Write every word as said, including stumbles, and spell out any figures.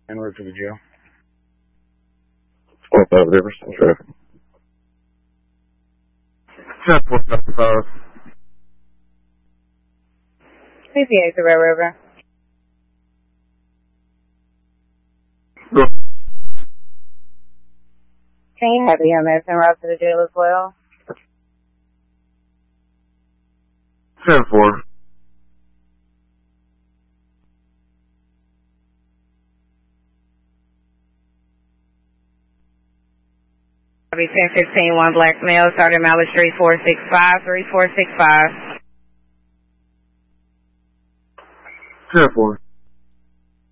En route to the jail. twelve five Riverside traffic. ten four five. C C A to Red River. Go. Can you have the E M S en route to the jail as well? ten four. I'll be ten fifteen, one black male, starting mileage three four six five, three four six five. ten four.